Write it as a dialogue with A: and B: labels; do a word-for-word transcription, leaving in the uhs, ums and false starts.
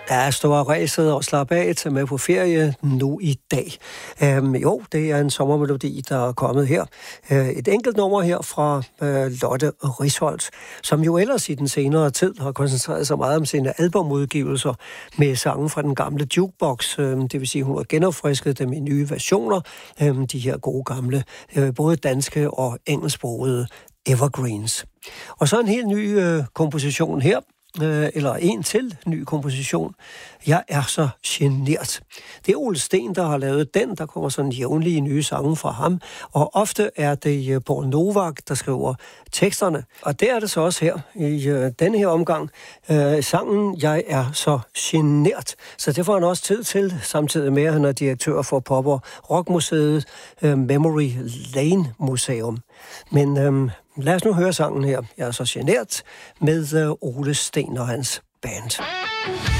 A: Ja, stå og ræset og slappe af, til med på ferie nu i dag. Øhm, jo, det er en sommermelodi, der er kommet her. Øh, et enkelt nummer her fra øh, Lotte Risholt, som jo ellers i den senere tid har koncentreret sig meget om sine albumudgivelser med sange fra den gamle jukebox. Øh, det vil sige, hun har genopfrisket dem i nye versioner. Øh, de her gode gamle, øh, både danske og engelsksprogede evergreens. Og så en helt ny øh, komposition her. Eller en til ny komposition. Jeg er så genert. Det er Ole Steen, der har lavet den. Der kommer sådan jævnlige nye sange fra ham. Og ofte er det Paul Novak, der skriver teksterne. Og det er det så også her i øh, denne her omgang. Øh, sangen Jeg er så genert. Så det får han også tid til, samtidig med at han er direktør for Pop- og Rockmuseet øh, Memory Lane Museum. Men øh, lad os nu høre sangen her. Jeg er så genert med øh, Ole Steen og hans band.